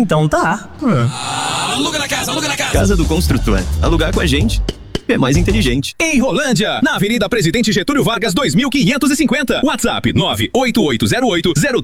Então tá. Aluga na casa, aluga na casa. Casa do Construtor. Alugar com a gente é mais inteligente. Em Rolândia, na Avenida Presidente Getúlio Vargas 2550. WhatsApp 98808-0300.